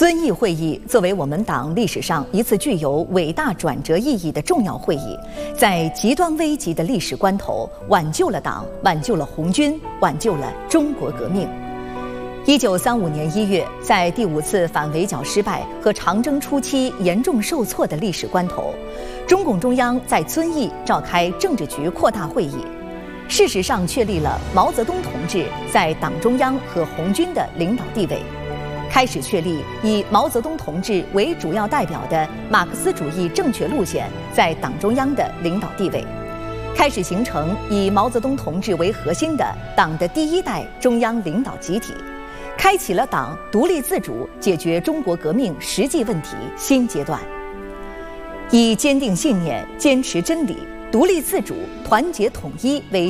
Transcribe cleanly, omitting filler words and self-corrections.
遵义会议作为我们党历史上一次具有伟大转折意义的重要会议，在极端危急的历史关头，挽救了党，挽救了红军，挽救了中国革命。1935年1月，在第5次反围剿失败和长征初期严重受挫的历史关头，中共中央在遵义召开政治局扩大会议，事实上确立了毛泽东同志在党中央和红军的领导地位，开始确立以毛泽东同志为主要代表的马克思主义正确路线在党中央的领导地位，开始形成以毛泽东同志为核心的党的第1代中央领导集体，开启了党独立自主解决中国革命实际问题新阶段。以坚定信念、坚持真理、独立自主、团结统一为